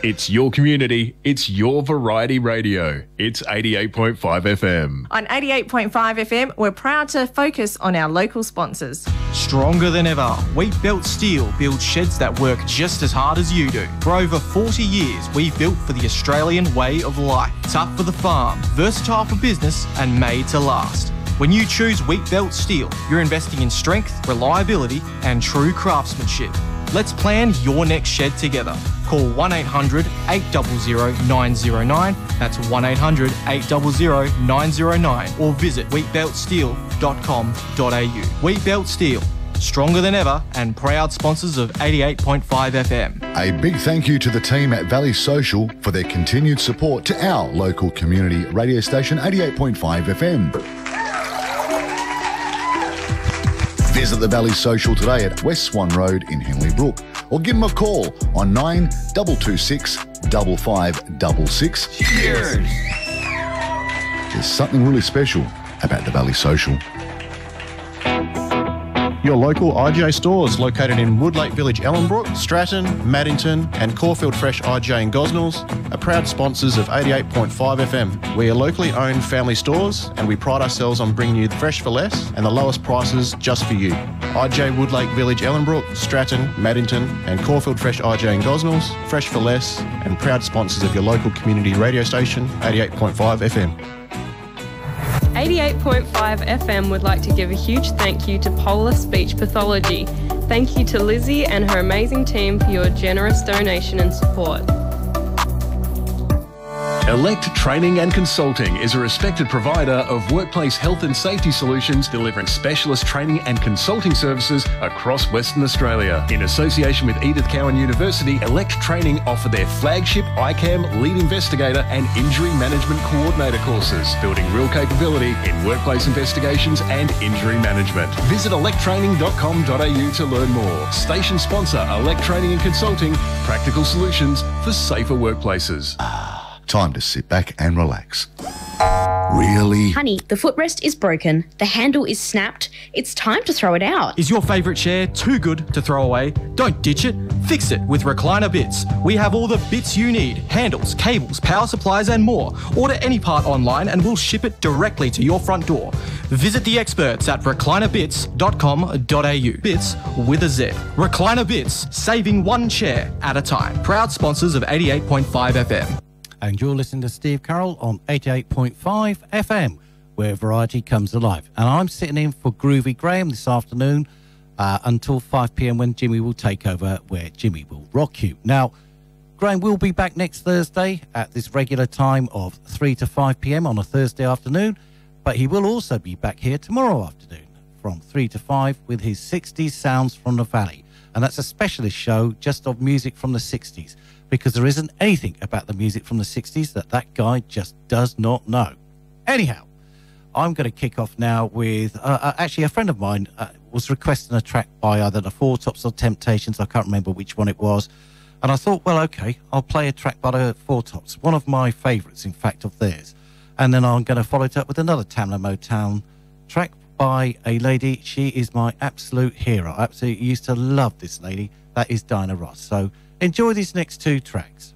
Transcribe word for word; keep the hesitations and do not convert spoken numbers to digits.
It's your community. It's your variety radio. It's eighty-eight point five F M. On eighty-eight point five F M, we're proud to focus on our local sponsors. Stronger than ever, Wheat Belt Steel builds sheds that work just as hard as you do. For over forty years, we've built for the Australian way of life. Tough for the farm, versatile for business, and made to last. When you choose Wheat Belt Steel, you're investing in strength, reliability, and true craftsmanship. Let's plan your next shed together. Call one eight hundred, eight hundred, nine oh nine, that's one eight hundred, eight hundred, nine oh nine, or visit wheat belt steel dot com dot a u. Wheat Belt Steel, stronger than ever and proud sponsors of eighty-eight point five F M. A big thank you to the team at Valley Social for their continued support to our local community radio station, eighty-eight point five F M. Visit the Valley Social today at West Swan Road in Henley Brook, or give them a call on nine two two six, five five six six. Cheers! There's something really special about the Valley Social. Your local I J stores located in Woodlake Village, Ellenbrook, Stratton, Maddington and Caulfield Fresh I J and Gosnells are proud sponsors of eighty-eight point five F M. We are locally owned family stores and we pride ourselves on bringing you the fresh for less and the lowest prices just for you. I J Woodlake Village, Ellenbrook, Stratton, Maddington and Caulfield Fresh I J and Gosnells, fresh for less and proud sponsors of your local community radio station, eighty-eight point five F M. eighty-eight point five F M would like to give a huge thank you to Polar Speech Pathology. Thank you to Lizzie and her amazing team for your generous donation and support. Elect Training and Consulting is a respected provider of workplace health and safety solutions, delivering specialist training and consulting services across Western Australia. In association with Edith Cowan University, Elect Training offer their flagship I CAM Lead Investigator and Injury Management Coordinator courses, building real capability in workplace investigations and injury management. Visit elect training dot com dot a u to learn more. Station sponsor Elect Training and Consulting, practical solutions for safer workplaces. Time to sit back and relax. Really? Honey, the footrest is broken, the handle is snapped, it's time to throw it out. Is your favourite chair too good to throw away? Don't ditch it, fix it with Recliner Bits. We have all the bits you need, handles, cables, power supplies and more. Order any part online and we'll ship it directly to your front door. Visit the experts at recliner bits dot com dot a u. Bits with a Z. Recliner Bits, saving one chair at a time. Proud sponsors of eighty-eight point five F M. And you're listening to Steve Carroll on eighty-eight point five F M, where variety comes alive. And I'm sitting in for Groovy Graham this afternoon uh, until five p m when Jimmy will take over, where Jimmy will rock you. Now, Graham will be back next Thursday at this regular time of three to five p m on a Thursday afternoon, but he will also be back here tomorrow afternoon from three to five with his sixties Sounds from the Valley. And that's a specialist show just of music from the sixties. Because there isn't anything about the music from the sixties that that guy just does not know. Anyhow, I'm going to kick off now with... Uh, uh, actually, a friend of mine uh, was requesting a track by either the Four Tops or Temptations. I can't remember which one it was. And I thought, well, OK, I'll play a track by the Four Tops. One of my favourites, in fact, of theirs. And then I'm going to follow it up with another Tamla Motown track by a lady. She is my absolute hero. I absolutely used to love this lady. That is Diana Ross. So... enjoy these next two tracks.